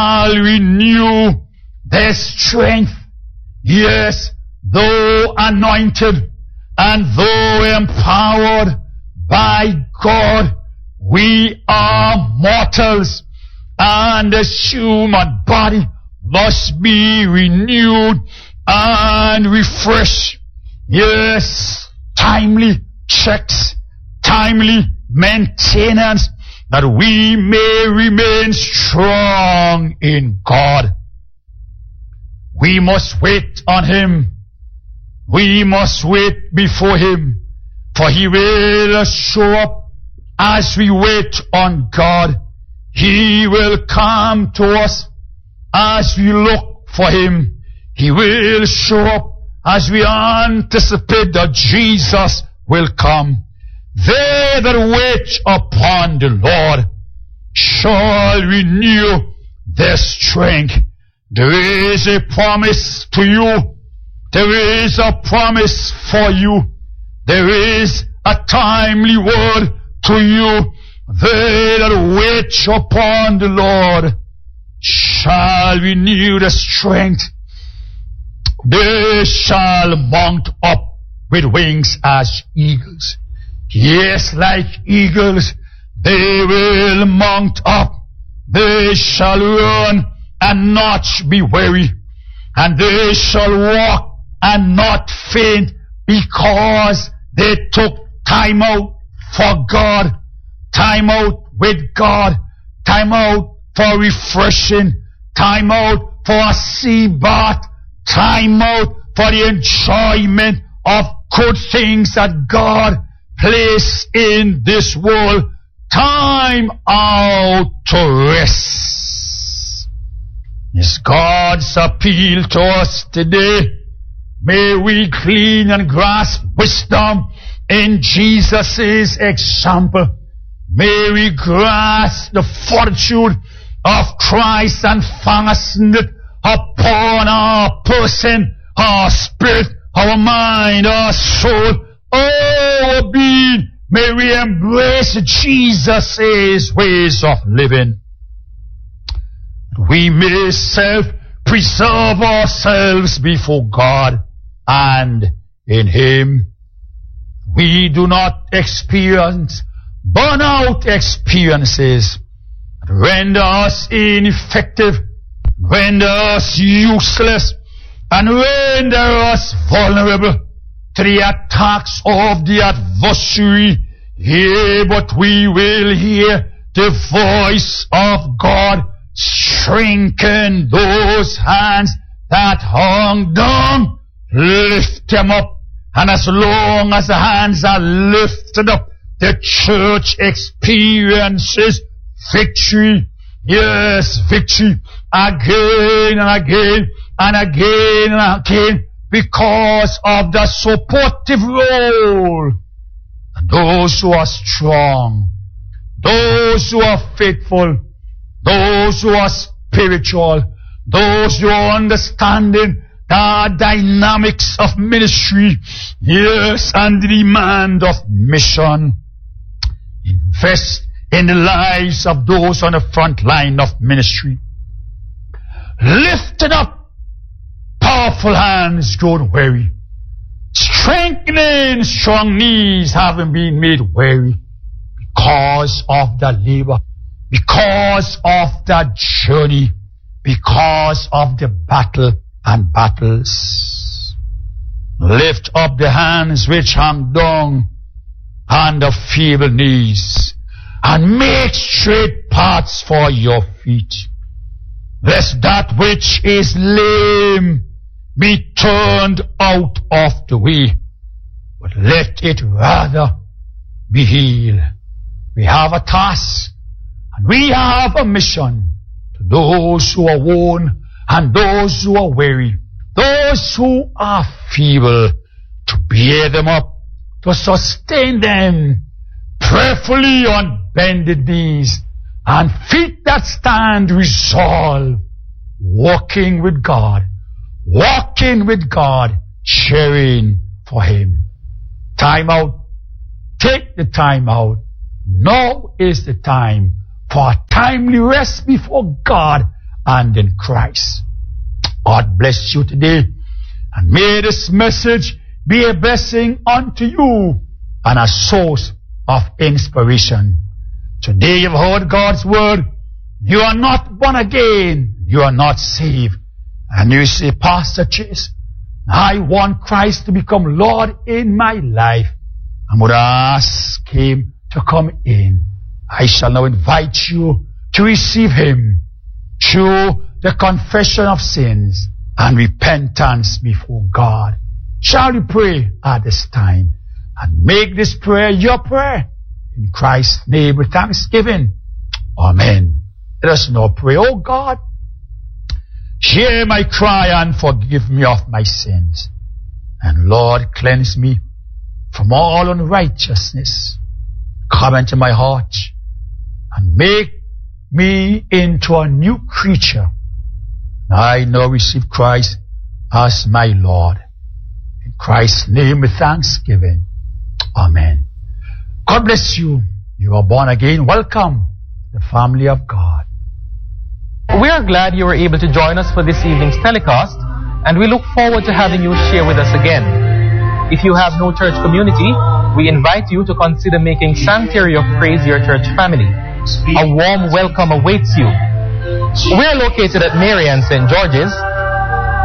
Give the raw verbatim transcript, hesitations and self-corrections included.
I'll renew their strength. Yes, though anointed and though empowered by God, we are mortals, and this human body must be renewed and refreshed. Yes, timely checks, timely maintenance, that we may remain strong in God. We must wait on Him. We must wait before Him, for He will show up as we wait on God. He will come to us as we look for Him. He will show up as we anticipate that Jesus will come. They that wait upon the Lord shall renew their strength. There is a promise to you. There is a promise for you. There is a timely word to you. They that wait upon the Lord shall renew their strength. They shall mount up with wings as eagles. Yes, like eagles, they will mount up. They shall run and not be weary, and they shall walk and not faint, because they took time out for God, time out with God, time out for refreshing, time out for a sea bath, time out for the enjoyment of good things that God placed in this world, time out to rest. Is God's appeal to us today. May we glean and grasp wisdom in Jesus' example. May we grasp the fortitude of Christ and fasten it upon our person, our spirit, our mind, our soul, our being. May we embrace Jesus' ways of living. We may self-preserve ourselves before God and in Him. We do not experience burnout experiences that render us ineffective, render us useless, and render us vulnerable to the attacks of the adversary. Yea, but we will hear the voice of God. Strengthen those hands that hung down, lift them up, and as long as the hands are lifted up, the church experiences victory. Yes, victory again and again and again and again, because of the supportive role. And those who are strong, those who are faithful, those who are spiritual, those who are understanding the dynamics of ministry, yes, and the demand of mission, invest in the lives of those on the front line of ministry. Lifted up, powerful hands grown weary, strengthening strong knees haven't been made weary, because of the labor, because of the journey, because of the battle and battles. Lift up the hands which hang down and the feeble knees, and make straight paths for your feet, lest that which is lame be turned out of the way, but let it rather be healed. We have a task, and we have a mission to those who are worn and those who are weary, those who are feeble, to bear them up, to sustain them, prayerfully on bended knees, and feet that stand resolved, walking with God, walking with God, cheering for Him. Time out. Take the time out. Now is the time for a timely rest before God and in Christ. God bless you today, and may this message be a blessing unto you and a source of inspiration. Today you've heard God's word. You are not born again. You are not saved. And you say, Pastor Chase, I want Christ to become Lord in my life. I would ask Him to come in. I shall now invite you to receive Him through the confession of sins and repentance before God. Shall we pray at this time and make this prayer your prayer? In Christ's name with thanksgiving. Amen. Let us now pray. Oh God, hear my cry and forgive me of my sins. And Lord, cleanse me from all unrighteousness. Come into my heart and make me into a new creature. I now receive Christ as my Lord. In Christ's name with thanksgiving. Amen. God bless you. You are born again. Welcome to the family of God. We are glad you were able to join us for this evening's telecast, and we look forward to having you share with us again. If you have no church community, we invite you to consider making Sanctuary of Praise your church family. A warm welcome awaits you. We are located at Marian Saint George's,